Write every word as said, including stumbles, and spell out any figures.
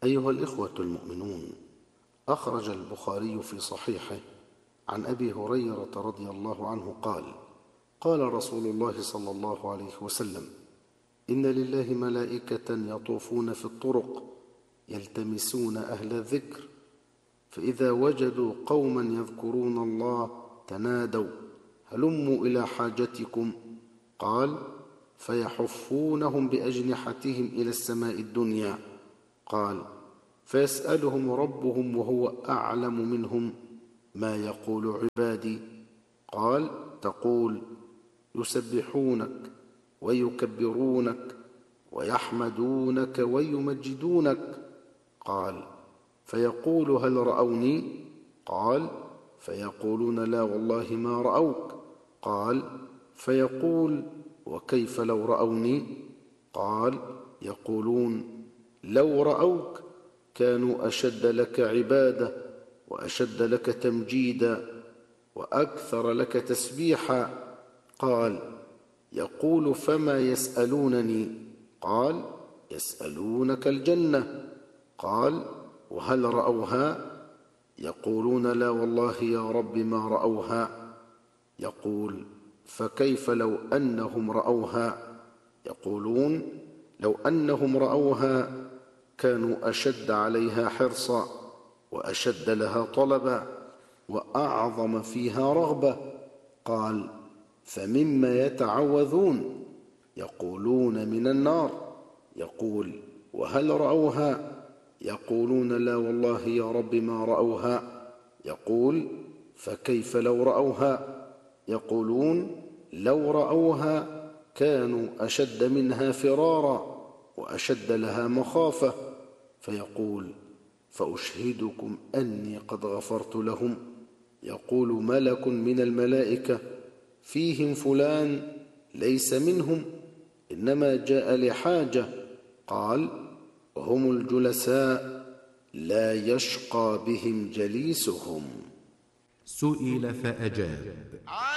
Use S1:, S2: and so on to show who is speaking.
S1: أيها الإخوة المؤمنون، أخرج البخاري في صحيحه عن أبي هريرة رضي الله عنه قال: قال رسول الله صلى الله عليه وسلم: إن لله ملائكة يطوفون في الطرق يلتمسون أهل الذكر، فإذا وجدوا قوما يذكرون الله تنادوا: هلموا إلى حاجتكم. قال: فيحفونهم بأجنحتهم إلى السماء الدنيا. قال: فيسألهم ربهم وهو أعلم منهم: ما يقول عبادي؟ قال: تقول: يسبحونك ويكبرونك ويحمدونك ويمجدونك. قال: فيقول: هل رأوني؟ قال: فيقولون: لا والله ما رأوك. قال: فيقول: وكيف لو رأوني؟ قال: يقولون: لو رأوك كانوا أشد لك عبادة وأشد لك تمجيدا وأكثر لك تسبيحا. قال: يقول: فما يسألونني؟ قال: يسألونك الجنة. قال: وهل رأوها؟ يقولون: لا والله يا رب ما رأوها. يقول: فكيف لو أنهم رأوها؟ يقولون: لو أنهم رأوها كانوا أشد عليها حرصا وأشد لها طلبا وأعظم فيها رغبة. قال: فمما يتعوذون؟ يقولون: من النار. يقول: وهل رأوها؟ يقولون: لا والله يا رب ما رأوها. يقول: فكيف لو رأوها؟ يقولون: لو رأوها كانوا أشد منها فرارا وأشد لها مخافة. فيقول: فأشهدكم أني قد غفرت لهم. يقول ملك من الملائكة: فيهم فلان ليس منهم، إنما جاء لحاجة. قال: وهم الجلساء لا يشقى بهم جليسهم.
S2: سئل فأجاب: